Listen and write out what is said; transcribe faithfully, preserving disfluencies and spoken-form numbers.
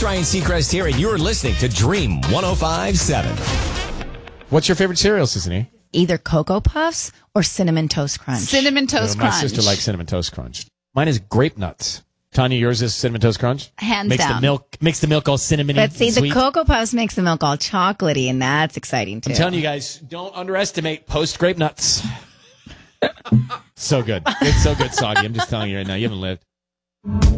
Ryan Seacrest here, and you're listening to Dream one oh five point seven. What's your favorite cereal, Sissany? Either Cocoa Puffs or Cinnamon Toast Crunch. Cinnamon Toast Uh, my Crunch. sister likes Cinnamon Toast Crunch. Mine is Grape Nuts. Tanya, yours is Cinnamon Toast Crunch? Hands makes down. The milk, makes the milk all cinnamony But see, and the sweet. Cocoa Puffs makes the milk all chocolatey, and that's exciting, too. I'm telling you guys, don't underestimate post Grape Nuts. So good. It's so good, Soggy. I'm just telling you right now. You haven't lived.